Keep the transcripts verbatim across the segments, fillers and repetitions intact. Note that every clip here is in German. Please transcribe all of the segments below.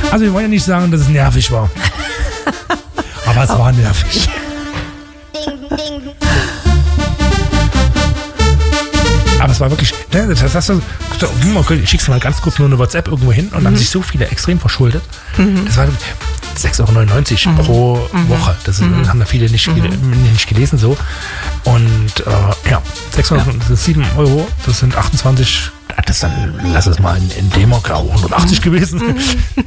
Also wir wollen ja nicht sagen, dass es nervig war. Aber es war nervig. Aber es war wirklich, ne, das hast du, okay, ich schick's mal ganz kurz nur eine WhatsApp irgendwo hin und mhm. haben sich so viele extrem verschuldet. Mhm. Das war sechs Euro neunundneunzig mhm. pro mhm. Woche. Das mhm. haben da viele nicht, mhm. nicht gelesen so. Und äh, ja, sechshundertsieben ja. Euro, das sind achtundzwanzig, das ist dann, lass es mal in, in D-Mark hundertachtzig mhm. gewesen. Mhm.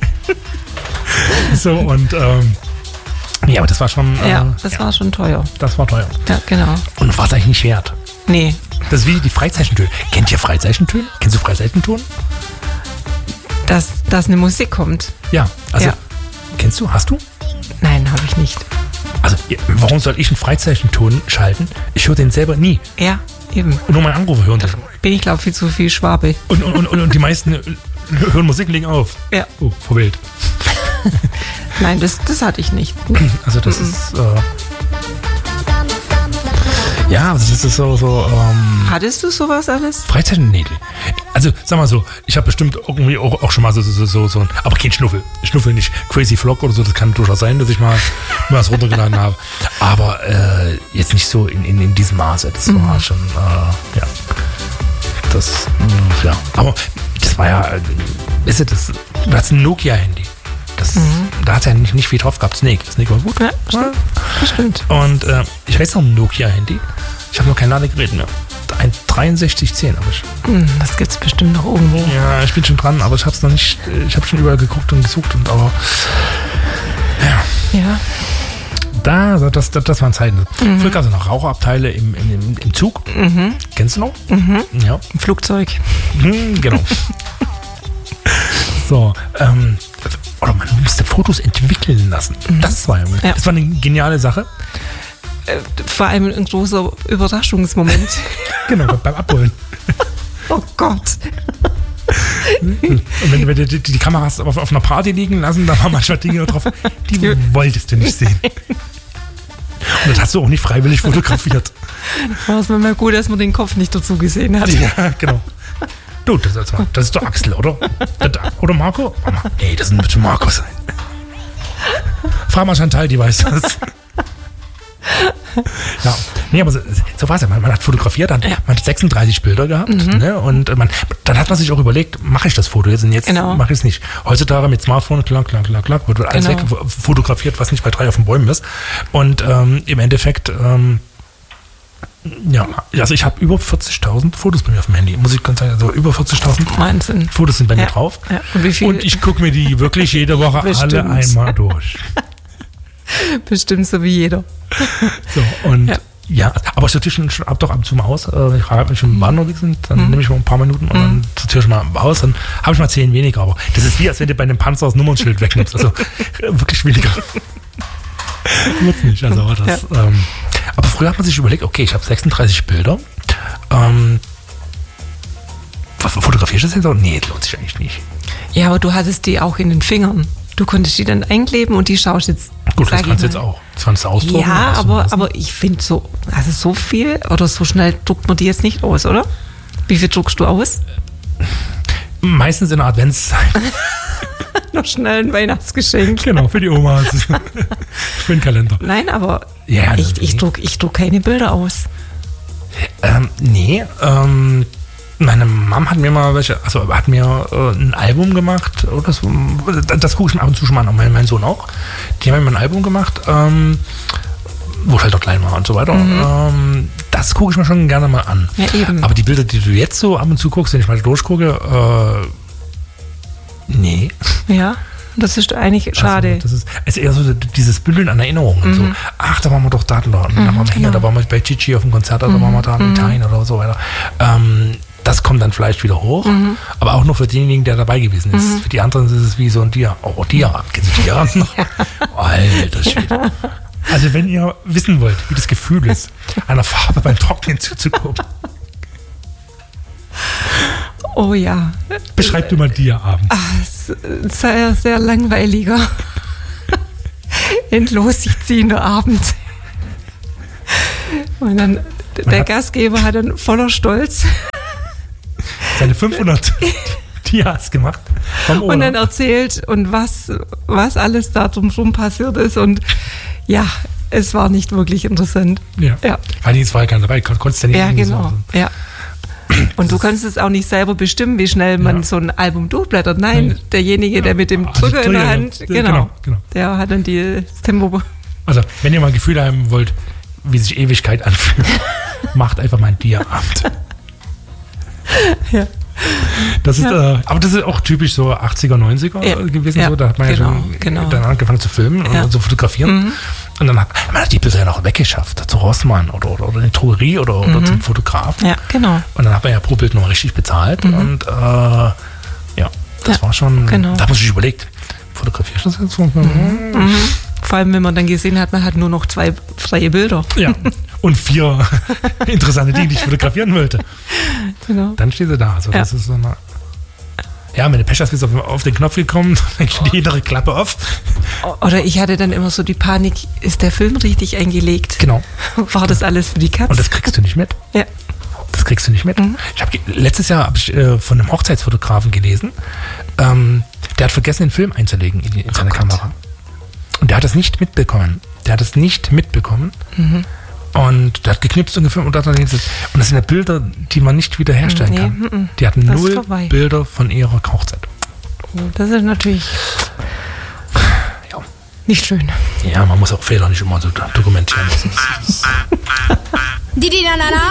So und ähm, ja, aber das war schon. Äh, ja, das ja, war schon teuer. Das war teuer. Ja, genau. Und war es eigentlich nicht wert. Nee. Das ist wie die Freizeichentöne. Kennt ihr Freizeichentöne? Kennst du Freizeichentöne? Dass, dass eine Musik kommt. Ja, also ja. Kennst du? Hast du? Nein, habe ich nicht. Also warum soll ich einen Freizeichenton schalten? Ich höre den selber nie. Ja, eben. Und nur meine Anrufe hören das. Bin ich glaube viel zu viel Schwabe. Und, und, und, und die meisten hören Musik und legen auf. Ja. Oh, verwählt. Nein, das, das hatte ich nicht. Also das mhm. ist... Äh, ja, also das ist so... so ähm, Hattest du sowas alles? Freizeichnädel. Also, sag mal so, ich habe bestimmt irgendwie auch, auch schon mal so, so, so, so, aber kein Schnuffel. Schnuffel nicht. Crazy Flock oder so, das kann durchaus sein, dass ich mal, mal was runtergeladen habe. Aber äh, jetzt nicht so in, in, in diesem Maße. Das mhm. war schon, äh, ja. Das, mh, ja. Aber das war ja, weißt du, das, du hattest ein Nokia-Handy. Das, mhm. Da hat er ja nicht, nicht viel drauf gehabt. Snake. Snake war gut. Ja, stimmt. Ja. Stimmt. Und äh, ich weiß noch ein Nokia-Handy. Ich habe noch kein Ladegerät mehr. Ein dreiundsechzig zehn habe ich. Das gibt es bestimmt noch irgendwo. Ja, ich bin schon dran, aber ich habe es noch nicht. Ich habe schon überall geguckt und gesucht und aber. Ja. Ja. Da, das, das, das waren Zeiten. Mhm. Früher gab es noch Raucherabteile im, im, im Zug. Mhm. Kennst du noch? Mhm. Ja. Im Flugzeug. Mhm, genau. So, ähm, oder man musste Fotos entwickeln lassen. Mhm. Das war ja, ja. Das war eine geniale Sache. Vor allem ein großer Überraschungsmoment. Genau, beim Abholen. Oh Gott. Und wenn du die, die Kameras auf, auf einer Party liegen lassen, da waren manchmal Dinge drauf, die wolltest du nicht sehen. Und das hast du auch nicht freiwillig fotografiert. War es mir mal gut, dass man den Kopf nicht dazu gesehen hat. Ja, genau. Du, das ist, das ist doch Axel, oder? Oder Marco? Nee, das wird schon Marco sein. Frag mal Chantal, die weiß das. Ja, nee, aber so, so war es ja. Man, man hat fotografiert, dann, ja. man hat sechsunddreißig Bilder gehabt. Mhm. Ne, und man, dann hat man sich auch überlegt, mache ich das Foto jetzt und jetzt genau. mache ich es nicht. Heutzutage mit Smartphone, klack, klack, klack, klack, wird alles genau. weg fotografiert, was nicht bei drei auf den Bäumen ist. Und ähm, im Endeffekt, ähm, ja, also ich habe über vierzigtausend Fotos bei mir auf dem Handy, muss ich ganz sagen, also über vierzigtausend Fotos sind bei mir ja. drauf. Ja. Und, wie viel? Und ich gucke mir die wirklich jede Woche Bestimmt. alle einmal durch. Bestimmt so wie jeder. So, und ja, ja aber ich sortiere schon ab doch ab und zu mal aus. Ich frage, wenn ich im Bahnhof bin, dann mhm. nehme ich mal ein paar Minuten und dann sortiere ich mal aus. Dann habe ich mal zehn weniger. Aber das ist wie, als wenn du bei einem Panzer das Nummernschild wegnimmst. Also wirklich weniger. Wird's nicht. Also, das, ja. ähm, aber früher hat man sich überlegt, okay, ich habe sechsunddreißig Bilder. Ähm, fotografierst du das jetzt auch? Nee, das lohnt sich eigentlich nicht. Ja, aber du hattest die auch in den Fingern. Du konntest die dann einkleben und die schaust jetzt. Gut, das kannst du jetzt auch. Das kannst du ausdrucken. Ja, aber, aber ich finde so, also so viel oder so schnell druckt man die jetzt nicht aus, oder? Wie viel druckst du aus? Meistens in der Adventszeit. Noch schnell ein Weihnachtsgeschenk. Genau, für die Omas. Für den Kalender. Nein, aber ja, ich, ich drucke ich druck keine Bilder aus. Ähm, nee, ähm, meine Mom hat mir mal welche, also hat mir äh, ein Album gemacht, oder so, das gucke ich mir ab und zu schon mal an, mein, mein Sohn auch. Die haben mir ein Album gemacht, ähm, wo ich halt auch klein war und so weiter. Mhm. Ähm, das gucke ich mir schon gerne mal an. Ja, eben. Aber die Bilder, die du jetzt so ab und zu guckst, wenn ich mal durchgucke, äh, nee. Ja, das ist eigentlich schade. Also, das ist, ist eher so dieses Bündeln an Erinnerungen. Mhm. So, ach, da waren wir doch da, da, da, mhm, da waren wir hier, genau. da waren wir bei Gigi auf dem Konzert, da mhm. waren wir da in mhm. Italien oder so weiter. Ähm, das kommt dann vielleicht wieder hoch, mhm. aber auch nur für denjenigen, der dabei gewesen ist. Mhm. Für die anderen ist es wie so ein Dia. Oh, Dia, kennst du Dia noch? Ja. Alter Schwede. Also wenn ihr wissen wollt, wie das Gefühl ist, einer Farbe beim Trocknen zuzugucken. Oh ja. Beschreib du mal Dia-Abend. Sehr, sehr langweiliger, endlos sich ziehender Abend. Und dann der Gastgeber hat dann voller Stolz seine fünfhundert Dias gemacht. Vom und dann erzählt und was, was alles da drumherum passiert ist. Und ja, es war nicht wirklich interessant. Ja. ja. Weil es war ja keiner dabei, kon konntest du nicht. Ja, genau. So. Ja. Und du kannst es auch nicht selber bestimmen, wie schnell man ja. so ein Album durchblättert. Nein, Nein. derjenige, der mit dem Drücker also, in der Hand, genau, genau, genau, der hat dann die, das Tempo. Also, wenn ihr mal ein Gefühl haben wollt, wie sich Ewigkeit anfühlt, macht einfach mal einen Dia-Abend. Ja. Das ist, ja. äh, aber das ist auch typisch so achtziger, neunziger ja. gewesen. Ja. So. Da hat man genau, ja schon genau. dann angefangen zu filmen ja. und zu fotografieren. Mhm. Und dann hat man die Bilder ja noch weggeschafft, zu Rossmann oder, oder, oder in die Drogerie oder, mhm. oder zum Fotografen. Ja, genau. Und dann hat man ja pro Bild noch richtig bezahlt. Mhm. Und äh, ja, das ja. war schon, genau. da hat man sich überlegt, fotografierst du das jetzt? Mhm. Mhm. Vor allem, wenn man dann gesehen hat, man hat nur noch zwei freie Bilder. Ja, und vier interessante Dinge, die ich fotografieren wollte. Genau. Dann steht sie da. Also, das ja. ist so eine, ja, wenn du Pech hast, bist du auf, auf den Knopf gekommen, dann geht die hintere Klappe auf. Oder ich hatte dann immer so die Panik, ist der Film richtig eingelegt? Genau. War das alles für die Katz? Und das kriegst du nicht mit. Ja. Das kriegst du nicht mit. Mhm. Ich hab, letztes Jahr habe ich äh, von einem Hochzeitsfotografen gelesen, ähm, der hat vergessen, den Film einzulegen in, in seine oh Kamera. Und der hat das nicht mitbekommen. Der hat das nicht mitbekommen. Mhm. Und der hat geknipst und gefilmt und hat dann und das sind ja Bilder, die man nicht wiederherstellen nee, kann. M-m. Die hatten das null Bilder von ihrer Hochzeit. Oh, das ist natürlich ja. nicht schön. Ja, man muss auch Fehler nicht immer so dokumentieren. Didi na na na.